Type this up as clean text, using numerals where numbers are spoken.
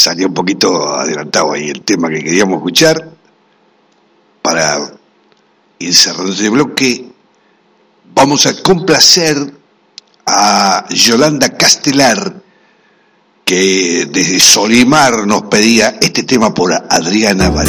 salió un poquito adelantado ahí el tema que queríamos escuchar. Para ir cerrando este bloque, vamos a complacer a Yolanda Castelar, que desde Solimar nos pedía este tema por Adriana Varela.